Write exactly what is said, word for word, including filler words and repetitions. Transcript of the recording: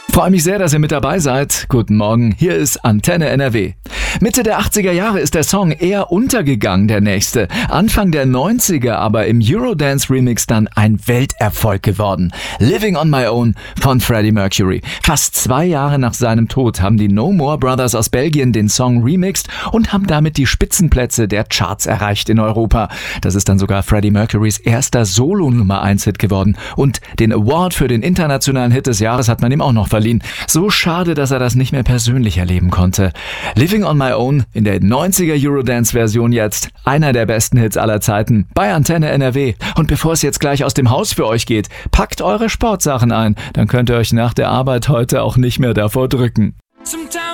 Freue mich sehr, dass ihr mit dabei seid. Guten Morgen, hier ist Antenne N R W. Mitte der achtziger Jahre ist der Song eher untergegangen, der nächste. Anfang der neunziger aber im Eurodance-Remix dann ein Welterfolg geworden. Living on My Own von Freddie Mercury. Fast zwei Jahre nach seinem Tod haben die No More Brothers aus Belgien den Song remixed und haben damit die Spitzenplätze der Charts erreicht in Europa. Das ist dann sogar Freddie Mercurys erster Solo-Nummer eins Hit geworden. Und den Award für den internationalen Hit des Jahres hat man ihm auch noch verliehen. So schade, dass er das nicht mehr persönlich erleben konnte. Living on My Own in der neunziger Eurodance-Version jetzt. Einer der besten Hits aller Zeiten bei Antenne N R W. Und bevor es jetzt gleich aus dem Haus für euch geht, packt eure Sportsachen ein. Dann könnt ihr euch nach der Arbeit heute auch nicht mehr davor drücken.